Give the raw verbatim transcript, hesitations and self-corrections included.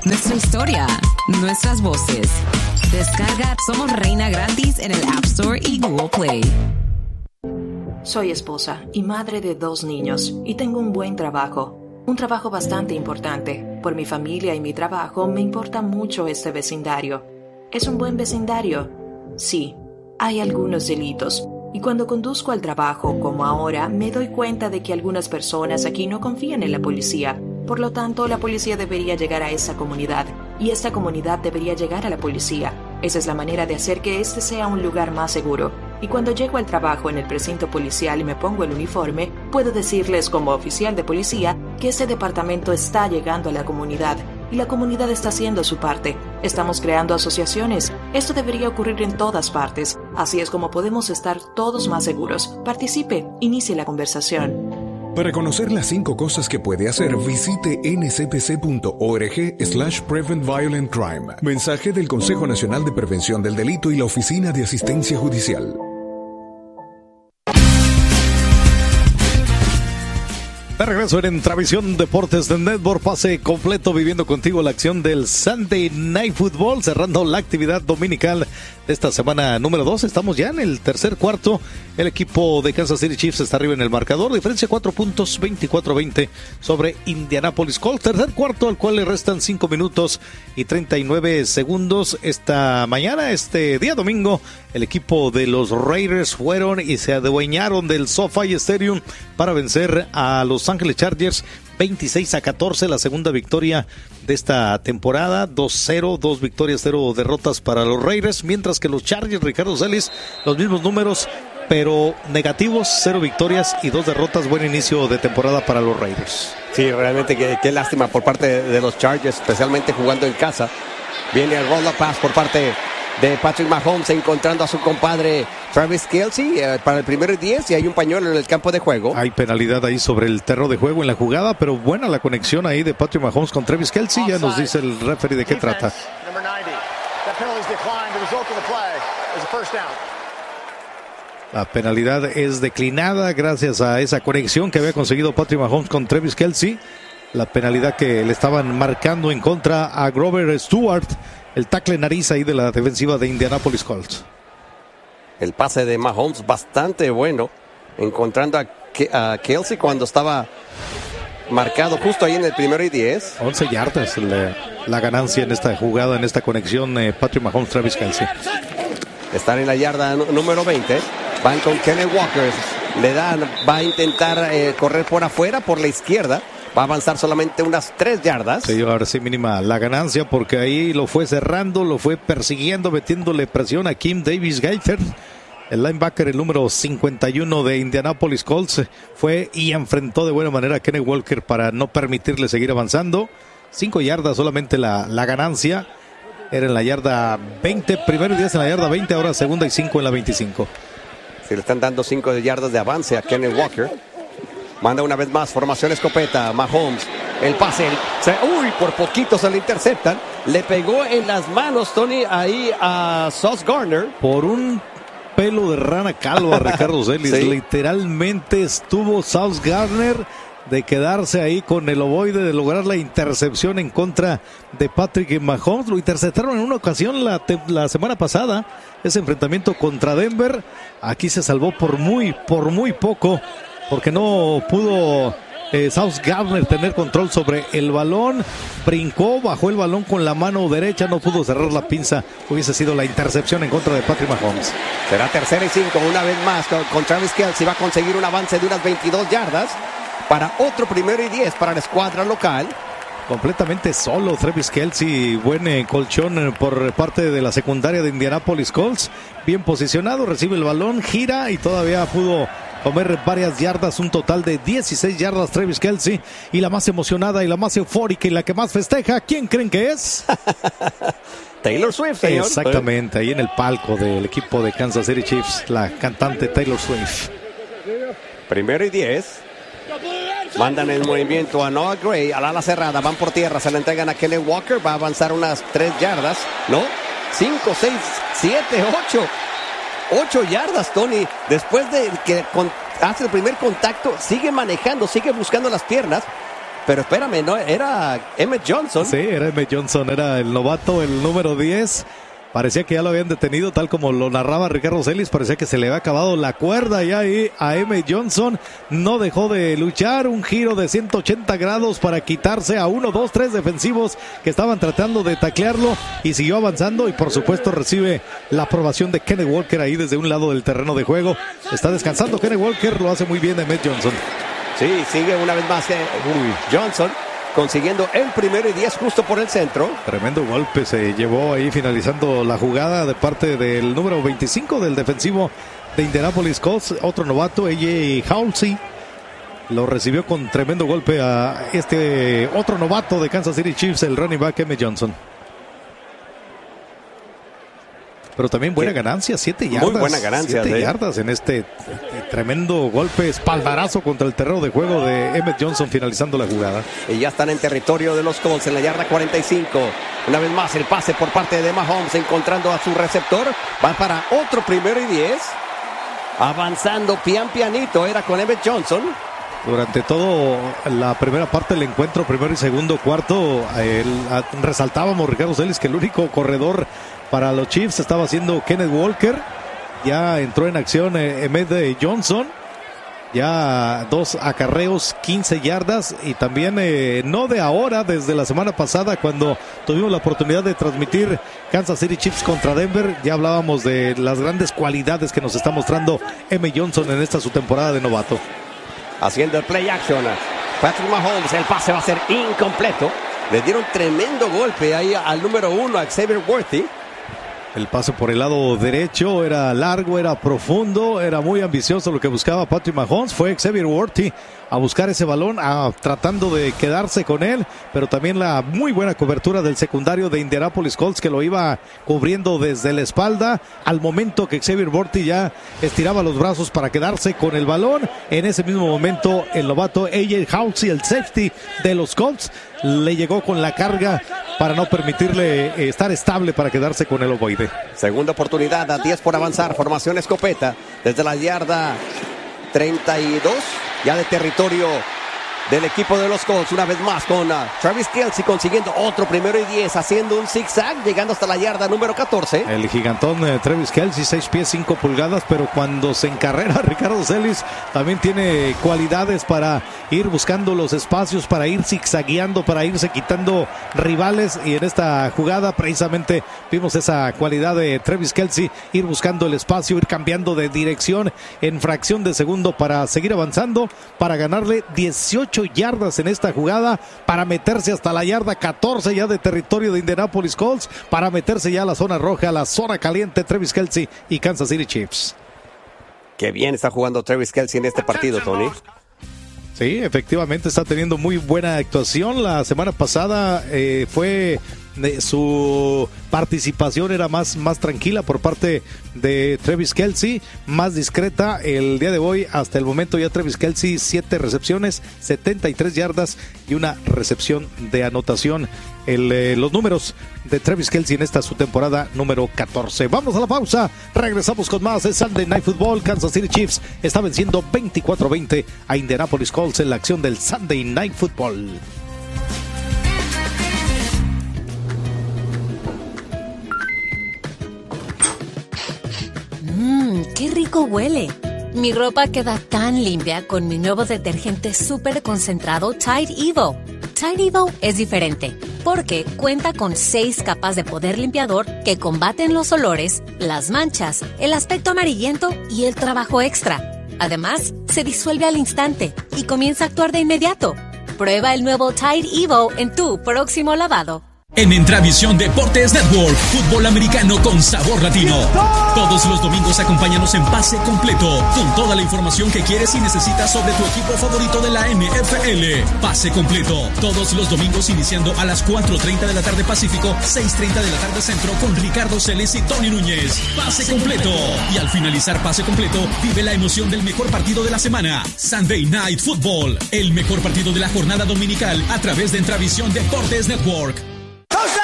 nuestra historia, nuestras voces. Descarga Somos Reina gratis en el App Store y Google Play. Soy esposa y madre de dos niños y tengo un buen trabajo. Un trabajo bastante importante. Por mi familia y mi trabajo me importa mucho este vecindario. ¿Es un buen vecindario? Sí, hay algunos delitos. Y cuando conduzco al trabajo, como ahora, me doy cuenta de que algunas personas aquí no confían en la policía. Por lo tanto, la policía debería llegar a esa comunidad. Y esta comunidad debería llegar a la policía. Esa es la manera de hacer que este sea un lugar más seguro. Y cuando llego al trabajo en el precinto policial y me pongo el uniforme, puedo decirles como oficial de policía que este departamento está llegando a la comunidad. Y la comunidad está haciendo su parte. Estamos creando asociaciones. Esto debería ocurrir en todas partes. Así es como podemos estar todos más seguros. Participe, inicie la conversación. Para conocer las cinco cosas que puede hacer, visite n c p c punto org slash prevent violent crime. Mensaje del Consejo Nacional de Prevención del Delito y la Oficina de Asistencia Judicial. De regreso en Travisión Deportes de Network, pase completo viviendo contigo la acción del Sunday Night Football, cerrando la actividad dominical de esta semana número dos. Estamos ya en el tercer cuarto. El equipo de Kansas City Chiefs está arriba en el marcador, diferencia cuatro puntos, veinticuatro a veinte sobre Indianapolis Colts. Tercer cuarto, al cual le restan cinco minutos y treinta y nueve segundos. Esta mañana, este día domingo, el equipo de los Raiders fueron y se adueñaron del SoFi Stadium para vencer a los Ángeles Chargers veintiséis a catorce, la segunda victoria de esta temporada. Dos cero, dos victorias, cero derrotas para los Raiders, mientras que los Chargers, Ricardo Celis, los mismos números, pero negativos, cero victorias y dos derrotas. Buen inicio de temporada para los Raiders. Sí, realmente qué, qué lástima por parte de, de los Chargers, especialmente jugando en casa. Viene el roll-up pass por parte de Patrick Mahomes, encontrando a su compadre Travis Kelce eh, para el primero y diez, y hay un pañuelo en el campo de juego. Hay penalidad ahí sobre el terreno de juego en la jugada, pero buena la conexión ahí de Patrick Mahomes con Travis Kelce. Ya nos dice el referee de qué trata. La penalidad es declinada gracias a esa conexión que había conseguido Patrick Mahomes con Travis Kelce. La penalidad que le estaban marcando en contra a Grover Stewart, el tackle nariz ahí de la defensiva de Indianapolis Colts. El pase de Mahomes bastante bueno, encontrando a, Ke- a Kelce cuando estaba marcado justo ahí en el primero y diez. once yardas la, la ganancia en esta jugada, en esta conexión, eh, Patrick Mahomes, Travis Kelce. Están en la yarda n- número veinte. Van con Kenneth Walker. Le dan, va a intentar eh, correr por afuera, por la izquierda. Va a avanzar solamente unas tres yardas. Sí, ahora sí mínima la ganancia, porque ahí lo fue cerrando, lo fue persiguiendo, metiéndole presión a Kim Davis Gaither. El linebacker, el número cincuenta y uno de Indianapolis Colts, fue y enfrentó de buena manera a Kenneth Walker para no permitirle seguir avanzando. Cinco yardas solamente la, la ganancia. Era en la yarda veinte, primero y diez en la yarda veinte, ahora segunda y cinco en la veinticinco. Se le están dando cinco yardas de avance a Kenneth Walker. Manda una vez más, formación escopeta, Mahomes, el pase, el, se, uy, por poquito se le interceptan, le pegó en las manos, Tony, ahí a Sauce Gardner. Por un pelo de rana calva, Ricardo Celis, sí. Literalmente estuvo Sauce Gardner de quedarse ahí con el ovoide, de lograr la intercepción en contra de Patrick Mahomes. Lo interceptaron en una ocasión la, te, la semana pasada, ese enfrentamiento contra Denver. Aquí se salvó por muy, por muy poco, porque no pudo eh, Sauce Gardner tener control sobre el balón. Brincó, bajó el balón con la mano derecha, no pudo cerrar la pinza. Hubiese sido la intercepción en contra de Patrick Mahomes. Será tercera y cinco, una vez más con, con Travis Kelce. Va a conseguir un avance de unas veintidós yardas para otro primero y diez para la escuadra local. Completamente solo Travis Kelce, buen eh, colchón por parte de la secundaria de Indianapolis Colts. Bien posicionado, recibe el balón, gira y todavía pudo comer varias yardas, un total de dieciséis yardas Travis Kelce. Y la más emocionada y la más eufórica y la que más festeja, ¿quién creen que es? Taylor Swift, señor. Exactamente, ahí en el palco del equipo de Kansas City Chiefs, la cantante Taylor Swift. Primero y diez. Mandan el movimiento a Noah Gray, al ala cerrada, van por tierra, se la entregan a Kenneth Walker, va a avanzar unas tres yardas, ¿no? cinco, seis, siete, ocho. ocho yardas, Tony. Después de que con, hace el primer contacto, sigue manejando, sigue buscando las piernas. Pero espérame, ¿no? Era Emmett Johnson. Sí, era Emmett Johnson, era el novato, el número diez. Parecía que ya lo habían detenido, tal como lo narraba Ricardo Celis. Parecía que se le había acabado la cuerda ya ahí a Emmett Johnson. No dejó de luchar, un giro de ciento ochenta grados para quitarse a uno, dos, tres defensivos que estaban tratando de taclearlo, y siguió avanzando, y por supuesto recibe la aprobación de Kenneth Walker ahí desde un lado del terreno de juego. Está descansando Kenneth Walker, lo hace muy bien Emmett Johnson. Sí, sigue una vez más eh, Johnson consiguiendo el primero y diez justo por el centro. Tremendo golpe se llevó ahí finalizando la jugada de parte del número veinticinco del defensivo de Indianapolis Colts, otro novato, A J Halsey. Lo recibió con tremendo golpe a este otro novato de Kansas City Chiefs, el running back Emmett Johnson. Pero también buena ganancia, siete yardas. Muy buena ganancia. Siete ¿eh? yardas en este tremendo golpe, espaldarazo contra el terreno de juego de Emmett Johnson finalizando la jugada. Y ya están en territorio de los Colts en la yarda cuarenta y cinco. Una vez más el pase por parte de Mahomes encontrando a su receptor. Va para otro primero y diez. Avanzando pian pianito, era con Emmett Johnson. Durante todo la primera parte del encuentro, primero y segundo cuarto, el, a, resaltábamos, Ricardo Celis, que el único corredor para los Chiefs estaba siendo Kenneth Walker. Ya entró en acción eh, Emmett Johnson. Ya dos acarreos, quince yardas, y también eh, no de ahora, desde la semana pasada cuando tuvimos la oportunidad de transmitir Kansas City Chiefs contra Denver. Ya hablábamos de las grandes cualidades que nos está mostrando Emmett Johnson en esta su temporada de novato. Haciendo el play action, Patrick Mahomes, el pase va a ser incompleto. Le dieron tremendo golpe ahí al número uno, a Xavier Worthy. El pase por el lado derecho era largo, era profundo, era muy ambicioso lo que buscaba Patrick Mahomes. Fue Xavier Worthy a buscar ese balón, a, tratando de quedarse con él, pero también la muy buena cobertura del secundario de Indianapolis Colts, que lo iba cubriendo desde la espalda. Al momento que Xavier Worthy ya estiraba los brazos para quedarse con el balón, en ese mismo momento el novato A J Halsey, el safety de los Colts, le llegó con la carga para no permitirle estar estable para quedarse con el ovoide. Segunda oportunidad, a diez por avanzar, formación escopeta desde la yarda treinta y dos, ya de territorio del equipo de los Colts, una vez más con uh, Travis Kelce consiguiendo otro primero y diez, haciendo un zigzag, llegando hasta la yarda número catorce. El gigantón eh, Travis Kelce, seis pies, cinco pulgadas, pero cuando se encarrera Ricardo Celis, también tiene cualidades para ir buscando los espacios, para ir zigzagueando, para irse quitando rivales, y en esta jugada precisamente vimos esa cualidad de Travis Kelce, ir buscando el espacio, ir cambiando de dirección en fracción de segundo para seguir avanzando, para ganarle dieciocho yardas en esta jugada, para meterse hasta la yarda catorce ya de territorio de Indianapolis Colts, para meterse ya a la zona roja, a la zona caliente, Travis Kelce y Kansas City Chiefs. Qué bien está jugando Travis Kelce en este partido, Tony. Sí, efectivamente está teniendo muy buena actuación. La semana pasada eh, fue de, su participación era más, más tranquila por parte de Travis Kelce, más discreta. El día de hoy, hasta el momento, ya Travis Kelce, siete recepciones, setenta y tres yardas y una recepción de anotación. El, eh, los números de Travis Kelce en esta su temporada número catorce. Vamos a la pausa, regresamos con más. Es Sunday Night Football. Kansas City Chiefs está venciendo veinticuatro veinte a Indianapolis Colts en la acción del Sunday Night Football. Mmm, qué rico huele. Mi ropa queda tan limpia con mi nuevo detergente súper concentrado Tide Evo. Tide Evo es diferente porque cuenta con seis capas de poder limpiador que combaten los olores, las manchas, el aspecto amarillento y el trabajo extra. Además, se disuelve al instante y comienza a actuar de inmediato. Prueba el nuevo Tide Evo en tu próximo lavado. En Entravisión Deportes Network, fútbol americano con sabor latino. Todos los domingos acompáñanos en Pase Completo, con toda la información que quieres y necesitas sobre tu equipo favorito de la N F L. Pase Completo, todos los domingos iniciando a las cuatro treinta de la tarde Pacífico, seis treinta de la tarde Centro, con Ricardo Celis y Tony Núñez. Pase Completo. Y al finalizar Pase Completo, vive la emoción del mejor partido de la semana. Sunday Night Football, el mejor partido de la jornada dominical a través de Entravisión Deportes Network.